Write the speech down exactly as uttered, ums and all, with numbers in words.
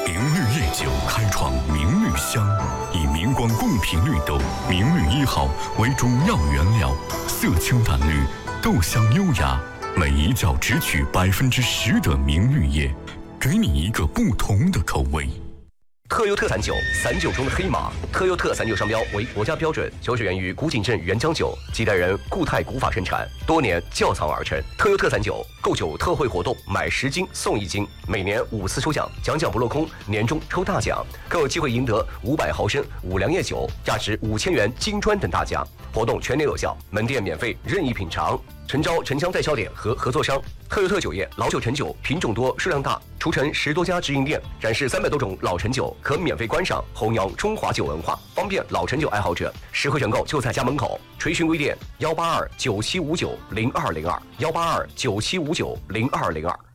明绿夜酒开创明绿香，以明光贡品绿豆明绿一号为主要原料，色清淡绿，豆香优雅，每一窖只取百分之十的明绿叶，给你一个不同的口味。 特优特散酒，散酒中的黑马。特优特散酒商标为国家标准，酒水源于古井镇原浆酒，几代人固态古法生产，多年窖藏而成。特优特散酒购酒特惠活动，买十斤送一斤，每年五次抽奖，奖奖不落空，年终抽大奖，更有机会赢得五百毫升五粮液酒，价值五千元金砖等大奖。活动全年有效，门店免费任意品尝。诚招城乡代销点和合作商。特优特酒业老酒陈酒品种多数量大，除陈十多家直营店，展示三百多种老陈酒，可免费观赏，弘扬中华酒文化，方便老陈酒爱好者。实惠选购就在家门口。垂询微店幺八二九七五九零二零二幺八二九七五九零二零二。